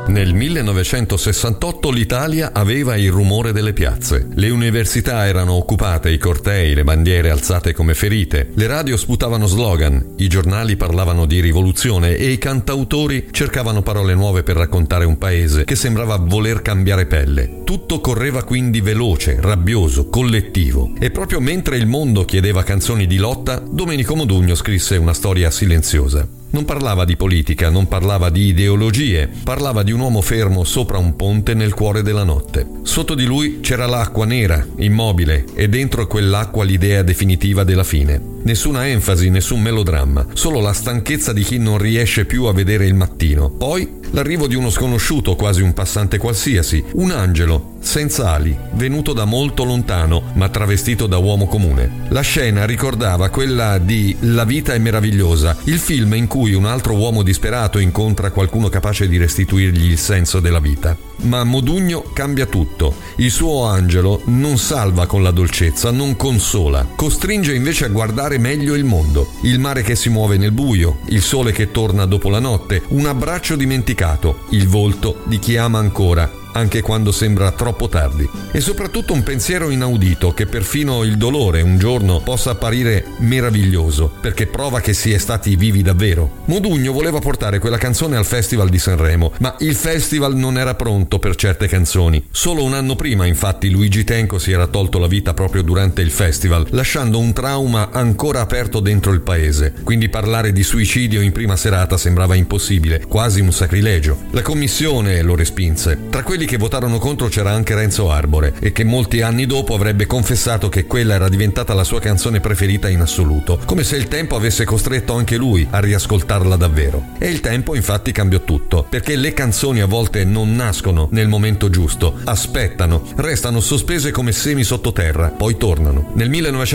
Nel 1968 l'Italia aveva il rumore delle piazze. Le università erano occupate, i cortei, le bandiere alzate come ferite. Le radio sputavano slogan, i giornali parlavano di rivoluzione e i cantautori cercavano parole nuove per raccontare un paese che sembrava voler cambiare pelle. Tutto correva quindi veloce, rabbioso, collettivo. E proprio mentre il mondo chiedeva canzoni di lotta, Domenico Modugno scrisse una storia silenziosa. Non parlava di politica, non parlava di ideologie, parlava di un uomo fermo sopra un ponte nel cuore della notte. Sotto di lui c'era l'acqua nera, immobile, e dentro quell'acqua l'idea definitiva della fine. Nessuna enfasi, nessun melodramma, solo la stanchezza di chi non riesce più a vedere il mattino. Poi l'arrivo di uno sconosciuto, quasi un passante qualsiasi, un angelo, senza ali, venuto da molto lontano, ma travestito da uomo comune. La scena ricordava quella di La vita è meravigliosa, il film in cui un altro uomo disperato incontra qualcuno capace di restituirgli il senso della vita. Ma Modugno cambia tutto. Il suo angelo non salva con la dolcezza, non consola, costringe invece a guardare meglio il mondo. Il mare che si muove nel buio, il sole che torna dopo la notte, un abbraccio dimenticato, il volto di chi ama ancora, anche quando sembra troppo tardi. E soprattutto un pensiero inaudito che perfino il dolore un giorno possa apparire meraviglioso, perché prova che si è stati vivi davvero. Modugno voleva portare quella canzone al Festival di Sanremo, ma il festival non era pronto per certe canzoni. Solo un anno prima, infatti, Luigi Tenco si era tolto la vita proprio durante il festival, lasciando un trauma ancora aperto dentro il paese. Quindi parlare di suicidio in prima serata sembrava impossibile, quasi un sacrilegio. La commissione lo respinse. Tra quelli che votarono contro c'era anche Renzo Arbore, e che molti anni dopo avrebbe confessato che quella era diventata la sua canzone preferita in assoluto, come se il tempo avesse costretto anche lui a riascoltarla davvero. E il tempo infatti cambiò tutto, perché le canzoni a volte non nascono nel momento giusto, aspettano, restano sospese come semi sottoterra, poi tornano. Nel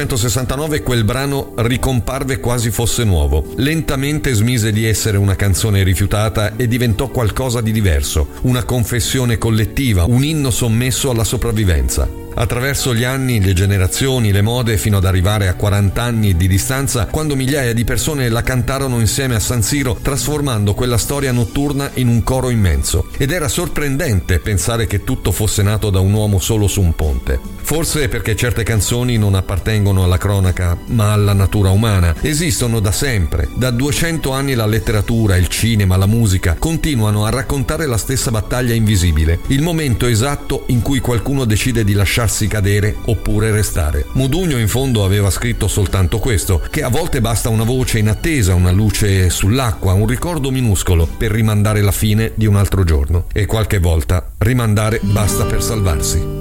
1969 quel brano ricomparve quasi fosse nuovo. Lentamente smise di essere una canzone rifiutata e diventò qualcosa di diverso, una confessione collettiva, un inno sommesso alla sopravvivenza. Attraverso gli anni, le generazioni, le mode, fino ad arrivare a 40 anni di distanza, quando migliaia di persone la cantarono insieme a San Siro, trasformando quella storia notturna in un coro immenso. Ed era sorprendente pensare che tutto fosse nato da un uomo solo su un ponte. Forse perché certe canzoni non appartengono alla cronaca, ma alla natura umana. Esistono da sempre. Da 200 anni la letteratura, il cinema, la musica continuano a raccontare la stessa battaglia invisibile. Il momento esatto in cui qualcuno decide di lasciarsi cadere oppure restare. Modugno in fondo aveva scritto soltanto questo, che a volte basta una voce in attesa, una luce sull'acqua, un ricordo minuscolo per rimandare la fine di un altro giorno. E qualche volta rimandare basta per salvarsi.